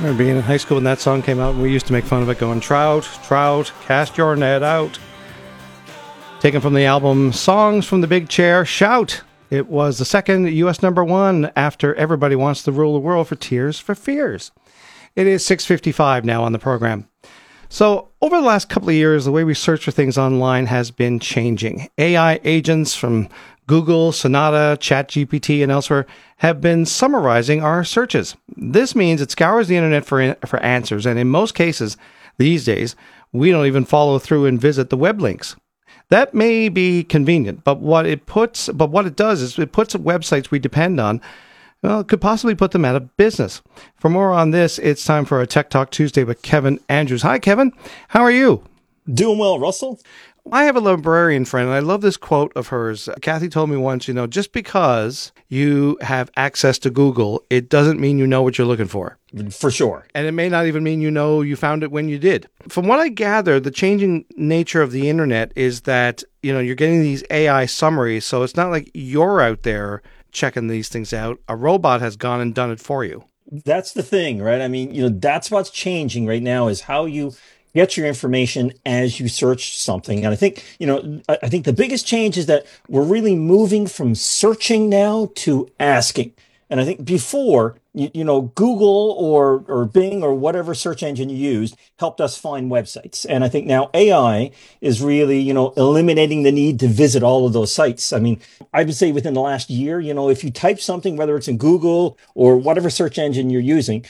remember being in high school when that song came out, and we used to make fun of it, going, "Trout, trout, cast your net out." Taken from the album Songs from the Big Chair, Shout. It was the second U.S. #1 after Everybody Wants to Rule the World for Tears for Fears. It is 6:55 now on the program. So over the last couple of years, the way we search for things online has been changing. AI agents from Google, Sonata, ChatGPT, and elsewhere have been summarizing our searches. This means it scours the internet for answers, and in most cases these days, we don't even follow through and visit the web links. That may be convenient, but what it does is it puts websites we depend on, well, it could possibly put them out of business. For more on this, it's time for a Tech Talk Tuesday with Kevin Andrews. Hi, Kevin. How are you? Doing well, Russell. I have a librarian friend, and I love this quote of hers. Kathy told me once, just because you have access to Google, it doesn't mean you know what you're looking for. For sure. And it may not even mean you found it when you did. From what I gather, the changing nature of the internet is that, you're getting these AI summaries, so it's not like you're out there checking these things out. A robot has gone and done it for you. That's the thing, right? I mean, that's what's changing right now is how you get your information as you search something. And I think, I think the biggest change is that we're really moving from searching now to asking. And I think before, Google or Bing or whatever search engine you used helped us find websites. And I think now AI is really, eliminating the need to visit all of those sites. I mean, I would say within the last year, if you type something, whether it's in Google or whatever search engine you're using,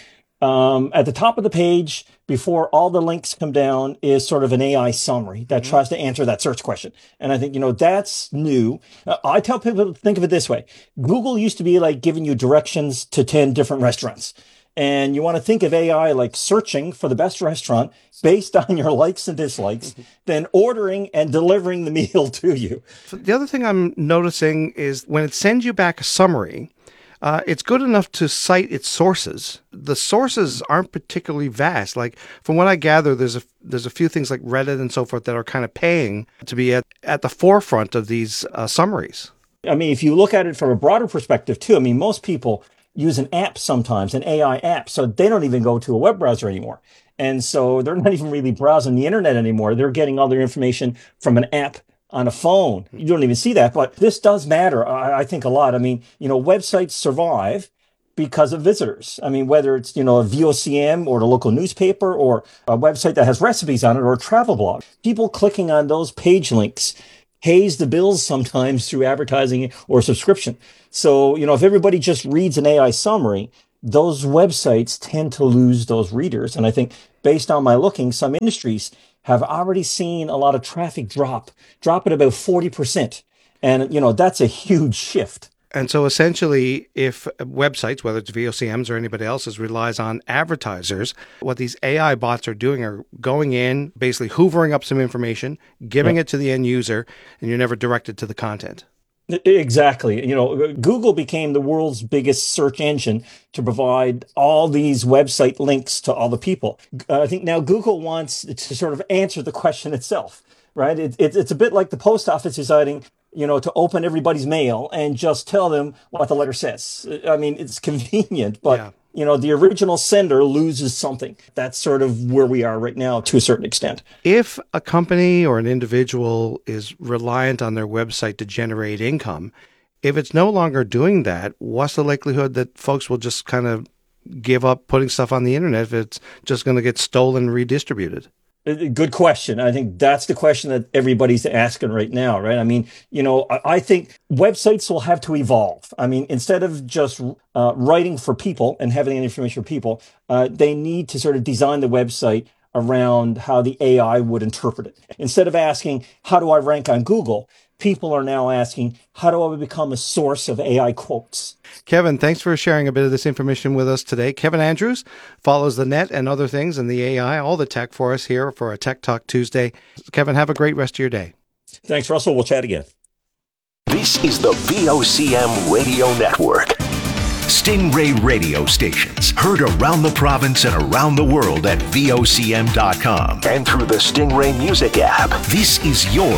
at the top of the page, before all the links come down, is sort of an AI summary that tries to answer that search question. And I think, that's new. I tell people to think of it this way. Google used to be like giving you directions to 10 different restaurants. And you want to think of AI like searching for the best restaurant based on your likes and dislikes, then ordering and delivering the meal to you. The other thing I'm noticing is when it sends you back a summary, it's good enough to cite its sources. The sources aren't particularly vast. Like, from what I gather, there's a few things like Reddit and so forth that are kind of paying to be at the forefront of these summaries. I mean, if you look at it from a broader perspective, too, most people use an app sometimes, an AI app, so they don't even go to a web browser anymore. And so they're not even really browsing the internet anymore. They're getting all their information from an app on a phone. You don't even see that, but this does matter, I think, a lot. Websites survive because of visitors. Whether it's, a VOCM or the local newspaper or a website that has recipes on it or a travel blog, people clicking on those page links pays the bills sometimes through advertising or subscription. So, if everybody just reads an AI summary, those websites tend to lose those readers. And I think based on my looking, some industries have already seen a lot of traffic drop at about 40%. And, that's a huge shift. And so essentially, if websites, whether it's VOCMs or anybody else's, relies on advertisers, what these AI bots are doing are going in, basically hoovering up some information, giving it to the end user, and you're never directed to the content. Exactly. Google became the world's biggest search engine to provide all these website links to all the people. I think now Google wants to sort of answer the question itself, right? It's a bit like the post office deciding, to open everybody's mail and just tell them what the letter says. It's convenient, but the original sender loses something. That's sort of where we are right now to a certain extent. If a company or an individual is reliant on their website to generate income, if it's no longer doing that, what's the likelihood that folks will just kind of give up putting stuff on the internet if it's just going to get stolen and redistributed? Good question. I think that's the question that everybody's asking right now, right? I think websites will have to evolve. Instead of just writing for people and having information for people, they need to sort of design the website around how the AI would interpret it. Instead of asking, how do I rank on Google? People are now asking, how do I become a source of AI quotes? Kevin, thanks for sharing a bit of this information with us today. Kevin Andrews follows the net and other things and the AI, all the tech for us here for a Tech Talk Tuesday. Kevin, have a great rest of your day. Thanks, Russell. We'll chat again. This is the VOCM Radio Network. Stingray radio stations heard around the province and around the world at VOCM.com and through the Stingray Music app. This is your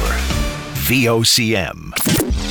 VOCM.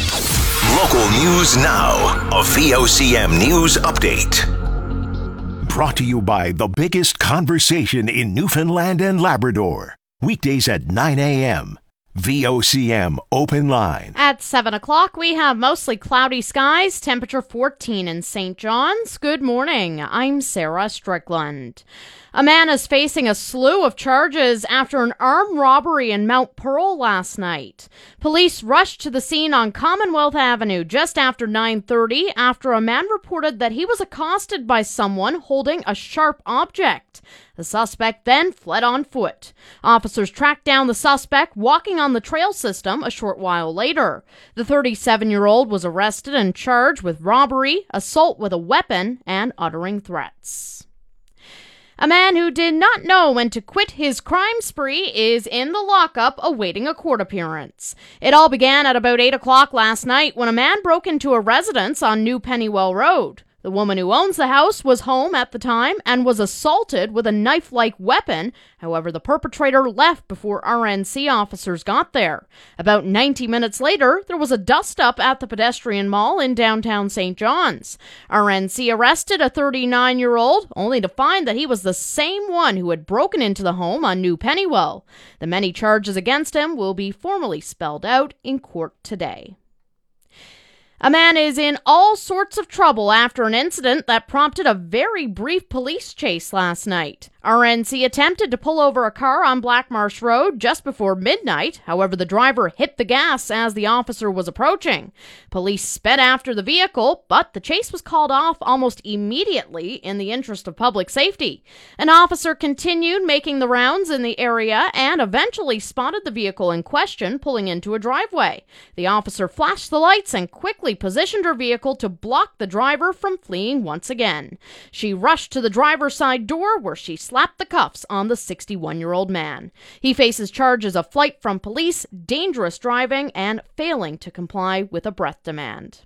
Local news now. A VOCM news update. Brought to you by the biggest conversation in Newfoundland and Labrador. Weekdays at 9 a.m. VOCM Open Line. At 7 o'clock, we have mostly cloudy skies, temperature 14 in St. John's. Good morning. I'm Sarah Strickland. A man is facing a slew of charges after an armed robbery in Mount Pearl last night. Police rushed to the scene on Commonwealth Avenue just after 9:30 after a man reported that he was accosted by someone holding a sharp object. The suspect then fled on foot. Officers tracked down the suspect walking on the trail system a short while later. The 37-year-old was arrested and charged with robbery, assault with a weapon, and uttering threats. A man who did not know when to quit his crime spree is in the lockup awaiting a court appearance. It all began at about 8 o'clock last night when a man broke into a residence on New Pennywell Road. The woman who owns the house was home at the time and was assaulted with a knife-like weapon. However, the perpetrator left before RNC officers got there. About 90 minutes later, there was a dust-up at the pedestrian mall in downtown St. John's. RNC arrested a 39-year-old, only to find that he was the same one who had broken into the home on New Pennywell. The many charges against him will be formally spelled out in court today. A man is in all sorts of trouble after an incident that prompted a very brief police chase last night. RNC attempted to pull over a car on Blackmarsh Road just before midnight. However, the driver hit the gas as the officer was approaching. Police sped after the vehicle, but the chase was called off almost immediately in the interest of public safety. An officer continued making the rounds in the area and eventually spotted the vehicle in question pulling into a driveway. The officer flashed the lights and quickly positioned her vehicle to block the driver from fleeing once again. She rushed to the driver's side door where she slapped the cuffs on the 61-year-old man. He faces charges of flight from police, dangerous driving, and failing to comply with a breath demand.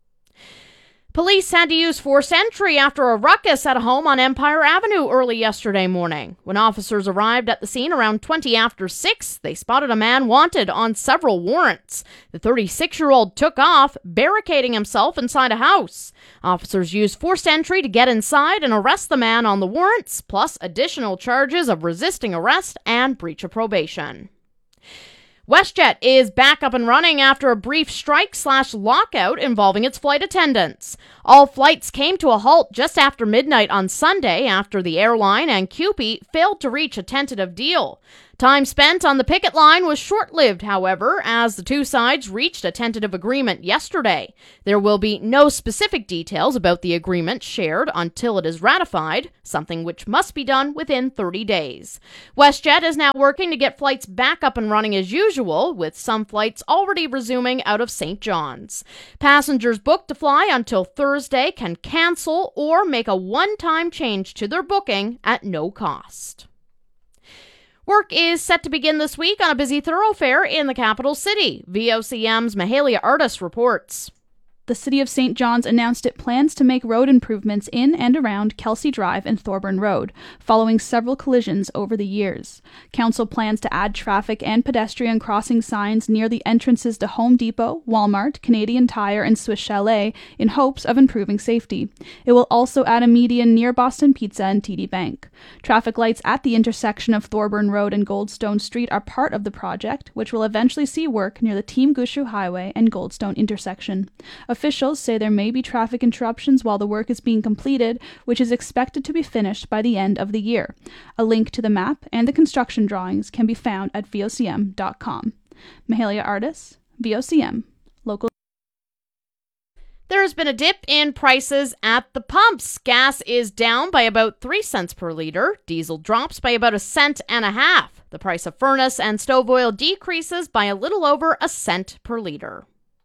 Police had to use forced entry after a ruckus at a home on Empire Avenue early yesterday morning. When officers arrived at the scene around 20 after 6, they spotted a man wanted on several warrants. The 36-year-old took off, barricading himself inside a house. Officers used forced entry to get inside and arrest the man on the warrants, plus additional charges of resisting arrest and breach of probation. WestJet is back up and running after a brief strike/lockout involving its flight attendants. All flights came to a halt just after midnight on Sunday after the airline and CUPE failed to reach a tentative deal. Time spent on the picket line was short-lived, however, as the two sides reached a tentative agreement yesterday. There will be no specific details about the agreement shared until it is ratified, something which must be done within 30 days. WestJet is now working to get flights back up and running as usual, with some flights already resuming out of St. John's. Passengers booked to fly until Thursday can cancel or make a one-time change to their booking at no cost. Work is set to begin this week on a busy thoroughfare in the capital city. VOCM's Mahalia Artis reports. The City of St. John's announced it plans to make road improvements in and around Kelsey Drive and Thorburn Road, following several collisions over the years. Council plans to add traffic and pedestrian crossing signs near the entrances to Home Depot, Walmart, Canadian Tire, and Swiss Chalet in hopes of improving safety. It will also add a median near Boston Pizza and TD Bank. Traffic lights at the intersection of Thorburn Road and Goldstone Street are part of the project, which will eventually see work near the Team Gushu Highway and Goldstone intersection. Officials say there may be traffic interruptions while the work is being completed, which is expected to be finished by the end of the year. A link to the map and the construction drawings can be found at vocm.com. Mahalia Artis, VOCM, local. There has been a dip in prices at the pumps. Gas is down by about 3 cents per liter. Diesel drops by about 1.5 cents. The price of furnace and stove oil decreases by a little over 1 cent per liter.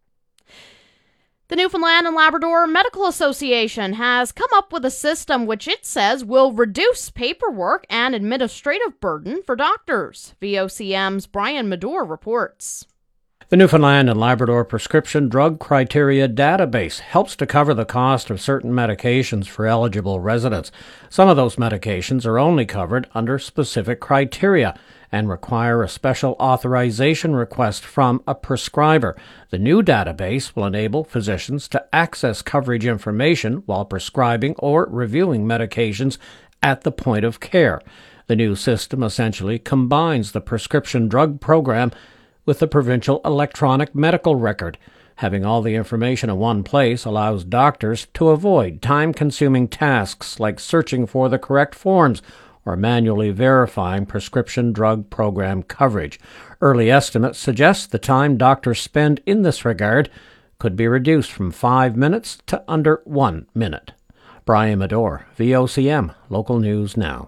The Newfoundland and Labrador Medical Association has come up with a system which it says will reduce paperwork and administrative burden for doctors. VOCM's Brian Medore reports. The Newfoundland and Labrador Prescription Drug Criteria Database helps to cover the cost of certain medications for eligible residents. Some of those medications are only covered under specific criteria and require a special authorization request from a prescriber. The new database will enable physicians to access coverage information while prescribing or reviewing medications at the point of care. The new system essentially combines the prescription drug program with the provincial electronic medical record. Having all the information in one place allows doctors to avoid time-consuming tasks like searching for the correct forms or manually verifying prescription drug program coverage. Early estimates suggest the time doctors spend in this regard could be reduced from 5 minutes to under 1 minute. Brian Medore, VOCM, Local News Now.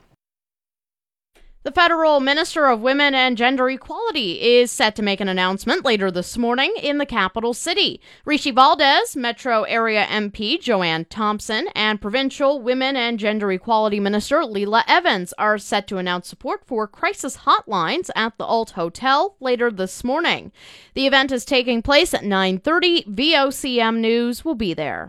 The Federal Minister of Women and Gender Equality is set to make an announcement later this morning in the capital city. Rishi Valdez, Metro Area MP Joanne Thompson, and Provincial Women and Gender Equality Minister Leela Evans are set to announce support for crisis hotlines at the Alt Hotel later this morning. The event is taking place at 9:30. VOCM News will be there.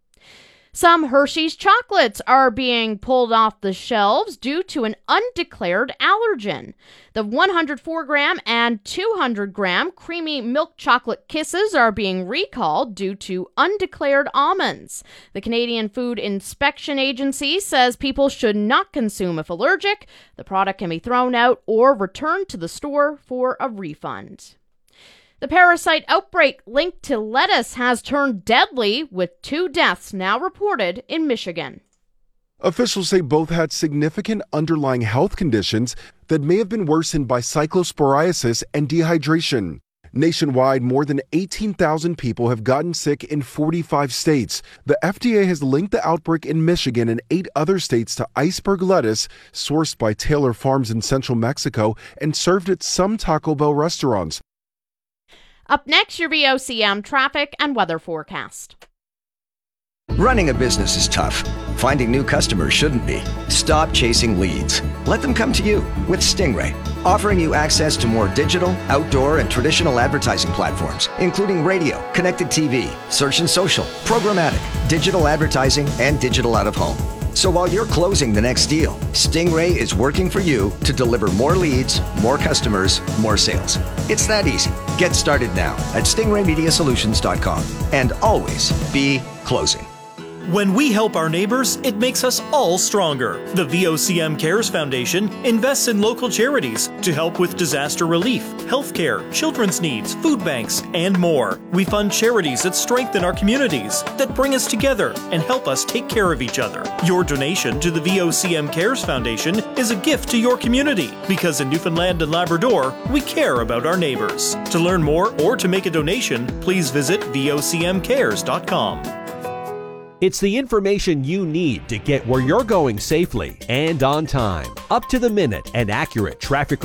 Some Hershey's chocolates are being pulled off the shelves due to an undeclared allergen. The 104-gram and 200-gram creamy milk chocolate kisses are being recalled due to undeclared almonds. The Canadian Food Inspection Agency says people should not consume if allergic. The product can be thrown out or returned to the store for a refund. The parasite outbreak linked to lettuce has turned deadly, with 2 deaths now reported in Michigan. Officials say both had significant underlying health conditions that may have been worsened by cyclosporiasis and dehydration. Nationwide, more than 18,000 people have gotten sick in 45 states. The FDA has linked the outbreak in Michigan and 8 other states to iceberg lettuce, sourced by Taylor Farms in central Mexico and served at some Taco Bell restaurants. Up next, your VOCM traffic and weather forecast. Running a business is tough. Finding new customers shouldn't be. Stop chasing leads. Let them come to you with Stingray, offering you access to more digital, outdoor, and traditional advertising platforms, including radio, connected TV, search and social, programmatic, digital advertising, and digital out-of-home. So while you're closing the next deal, Stingray is working for you to deliver more leads, more customers, more sales. It's that easy. Get started now at stingraymediasolutions.com and always be closing. When we help our neighbors, it makes us all stronger. The VOCM Cares Foundation invests in local charities to help with disaster relief, healthcare, children's needs, food banks, and more. We fund charities that strengthen our communities, that bring us together and help us take care of each other. Your donation to the VOCM Cares Foundation is a gift to your community, because in Newfoundland and Labrador, we care about our neighbors. To learn more or to make a donation, please visit vocmcares.com. It's the information you need to get where you're going safely and on time. Up to the minute and accurate traffic